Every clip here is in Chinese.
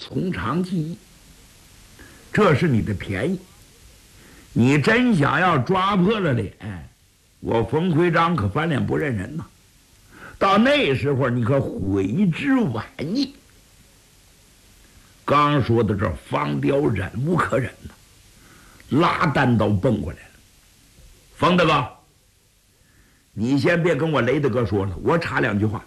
从长计议，这是你的便宜。你真想要抓破了脸，我冯奎章可翻脸不认人呐！到那时候你可悔之晚矣。刚说到这儿，方彪忍无可忍呐，拉单刀蹦过来了。冯大哥，你先别跟我雷大哥说了，我插两句话。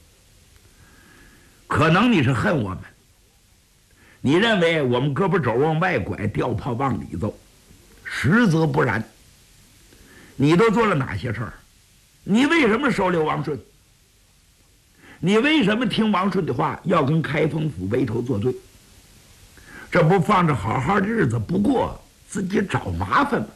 可能你是恨我们，你认为我们胳膊肘往外拐，吊炮往里走，实则不然。你都做了哪些事儿？你为什么收留王顺？你为什么听王顺的话，要跟开封府围头作对？这不放着好好的日子不过，自己找麻烦吗？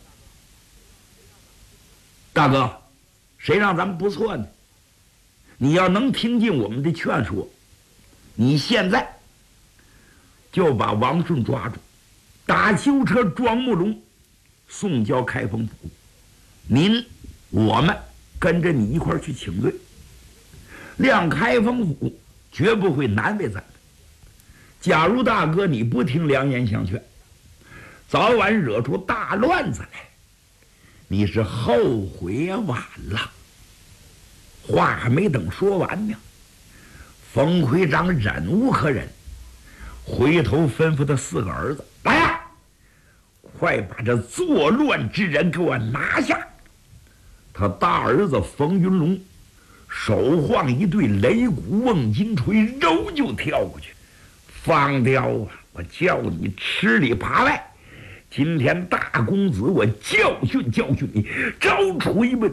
大哥，谁让咱们不错呢？你要能听进我们的劝说，你现在就把王顺抓住，打囚车装木龙，送交开封府。我们跟着你一块儿去请罪。谅开封府绝不会难为咱们。假如大哥你不听良言相劝，早晚惹出大乱子来，你是后悔也晚了。话还没等说完呢，冯奎章忍无可忍，回头吩咐他4个儿子：“来呀，快把这作乱之人给我拿下！”他大儿子冯云龙手晃一对擂鼓瓮金锤，揉就跳过去。方彪啊，我叫你吃里扒外，今天大公子我教训教训你，招锤吧！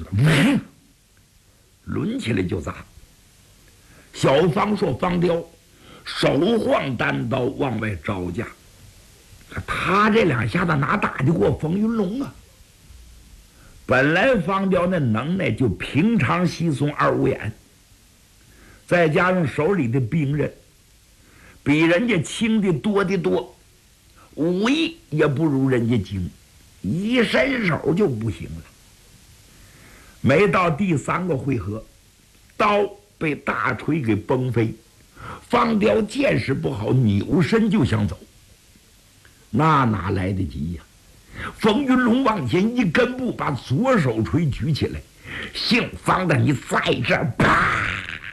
抡起来就砸。小方说方彪手晃单刀往外招架，他这2下子哪打得过冯云龙啊？本来方彪那能耐就平常稀松二五眼，再加上手里的兵刃比人家轻的多的多，武艺也不如人家精，一伸手就不行了。没到第3个回合，刀被大锤给崩飞，方彪见势不好，扭身就想走，那哪来得及呀？冯云龙往前一跟步，把左手锤举起来，姓方的你在这儿，啪！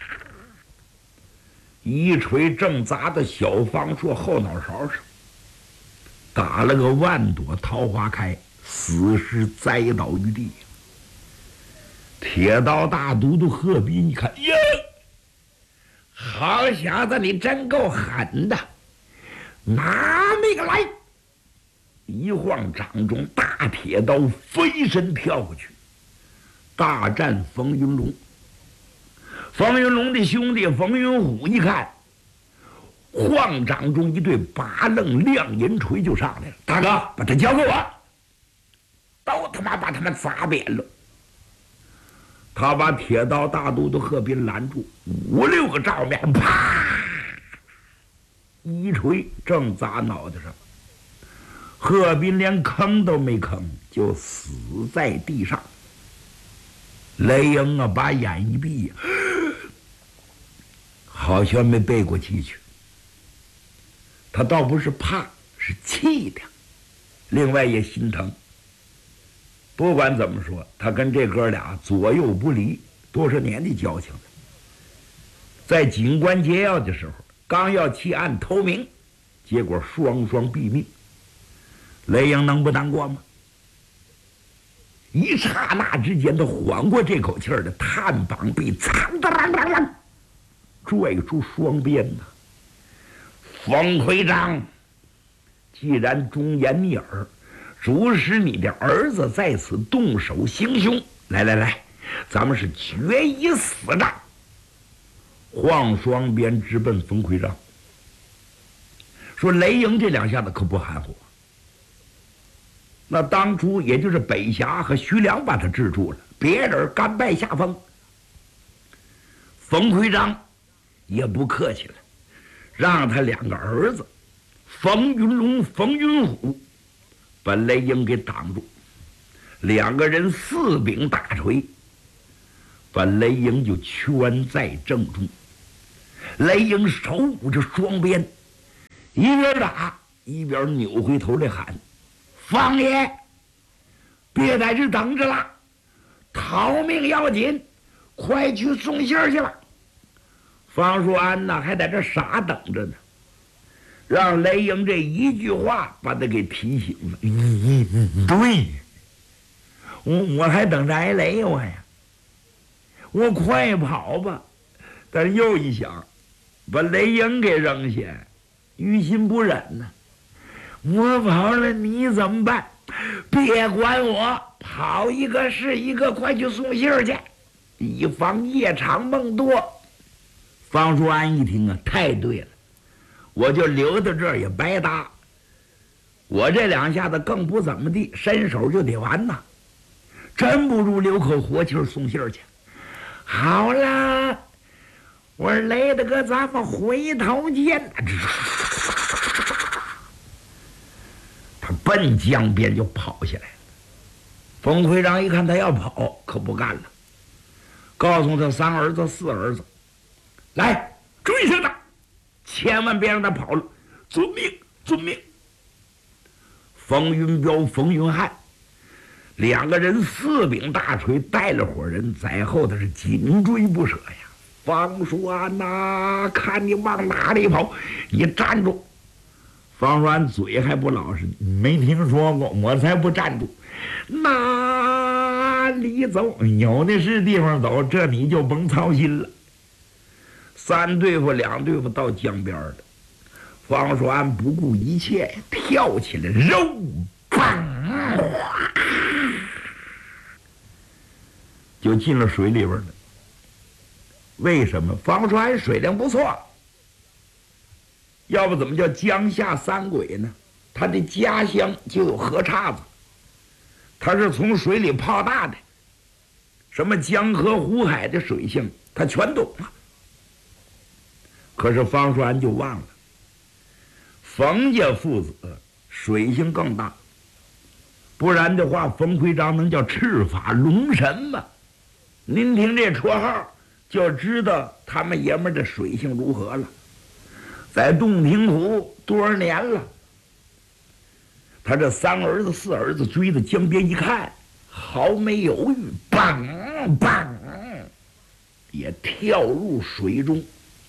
一锤正砸到小方硕后脑勺上，打了个万朵桃花开，死尸栽倒于地。铁刀大都督贺斌一看，呀，好小子，你真够狠的，拿命来！一晃掌中，大铁刀飞身跳过去，大战冯云龙。冯云龙的兄弟冯云虎一看，晃掌中一对拔楞亮银锤就上来了。大哥，把他交给我！都他妈把他们砸扁了。他把铁刀大都督贺斌拦住，5、6个照面，啪！一锤正砸脑袋上。贺斌连吭都没吭，就死在地上。雷英啊，把眼一闭呀，好像没背过气去。他倒不是怕，是气的，另外也心疼。不管怎么说，他跟这哥俩左右不离，多少年的交情了。在警官结要的时候，刚要弃案投明，结果双双毙命。雷英能不难过吗？一刹那之间，他缓过这口气儿的，探膀臂，噌当啷啷啷，拽出双鞭呐！冯奎章，既然忠言逆耳，主使你的儿子在此动手行凶，来来来，咱们是决一死战！晃双鞭直奔冯奎章，说雷英这2下子可不含糊。那当初也就是北峡和徐良把他制住了，别人甘拜下风。冯奎章也不客气了，让他2个儿子冯云龙、冯云虎把雷英给挡住，2个人4柄大锤把雷英就圈在正中。雷英手舞着双鞭， 一边打一边扭回头来喊：“方爷，别在这等着了，逃命要紧，快去送信儿去了。”方叔安呐还在这傻等着呢，让雷英这一句话把他给提醒了。对，我还等着挨雷我呀，我快跑吧！但是又一想，把雷英给扔下，于心不忍呢。我跑了你怎么办？别管我，跑一个是一个，快去送信儿去，以防夜长梦多。方叔安一听啊，太对了，我就留到这儿也白搭。我这两下子更不怎么地，伸手就得完呐，真不如留口活气儿送信儿去。好了，我说雷大哥，咱们回头见。他奔江边就跑下来了。冯会长一看他要跑，可不干了，告诉他三儿子四儿子，来追上他，千万别让他跑了，遵命遵命。冯云彪、冯云汉两个人四柄大锤带了伙人在后头是紧追不舍呀。方叔安呐，看你往哪里跑，你站住！方叔安嘴还不老实，没听说过，我才不站住，哪里走？有的是地方走，这你就甭操心了。三对付两对付到江边了，方叔安不顾一切跳起来，肉棒就进了水里边了。为什么？方叔安水量不错，要不怎么叫江下三鬼呢？他的家乡就有河岔子，他是从水里泡大的，什么江河湖海的水性他全懂啊。可是方叔安就忘了，冯家父子水性更大，不然的话冯奎章能叫赤发龙神吗？您听这绰号就知道他们爷们的水性如何了。在洞庭湖多少年了，他这三儿子四儿子追到江边一看，毫没犹豫，梆梆也跳入水中。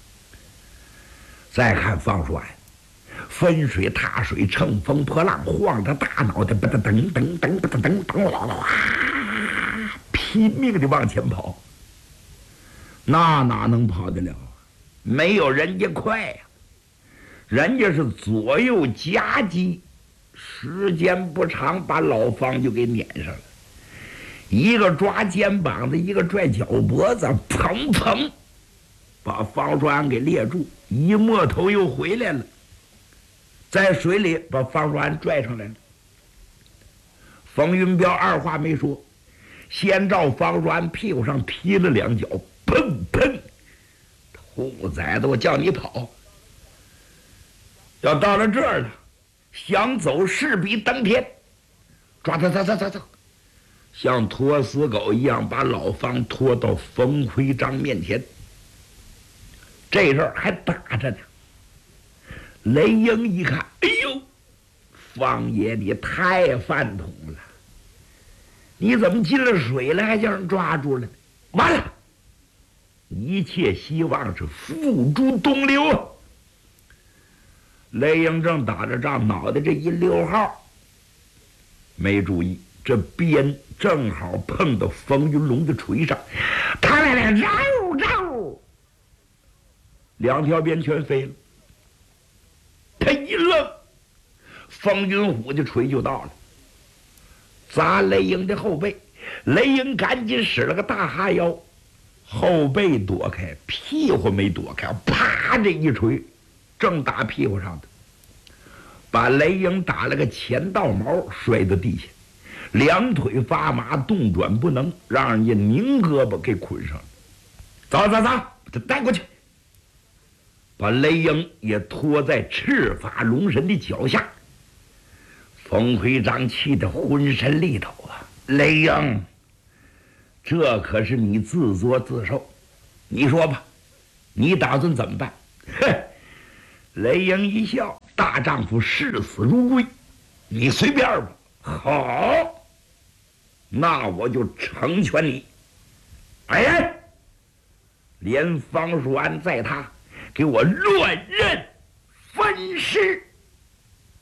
再看方叔安，分水踏水，乘风破浪，晃着大脑袋，噔噔噔噔噔噔噔，拼命的往前跑。那哪能跑得了？没有人家快呀！人家是左右夹击，时间不长，把老方就给撵上了。一个抓肩膀子，一个拽脚脖子，砰砰，把方叔安给列住。一摸头又回来了，在水里把方叔安拽上来了。冯云彪二话没说，先照方叔安屁股上踢了两脚，砰砰！兔崽子，我叫你跑！要到了这儿了，想走势必登天，抓他，走！像拖死狗一样把老方拖到冯奎章面前。这阵儿还打着呢。雷英一看，哎呦，方爷你太饭桶了，你怎么进了水了还叫人抓住了呢？完了，一切希望是付诸东流啊！雷英正打着仗，脑袋这一溜号，没注意这鞭正好碰到冯云龙的锤上，他来了，绕，两条鞭全飞了。他一愣，冯云虎的锤就到了，砸雷英的后背。雷英赶紧使了个大哈腰，后背躲开，屁股没躲开，啪这一锤正打屁股上的，把雷英打了个前倒毛，摔到地下，两腿发麻，动转不能，让人家拧胳膊给捆上了。走，这带过去，把雷英也拖在赤发龙神的脚下。冯奎章气得浑身力头啊！雷英，这可是你自作自受，你说吧，你打算怎么办？哼， 雷英一笑：“大丈夫视死如归，你随便吧。”好，那我就成全你。哎，连方叔安在他，给我乱刃分尸。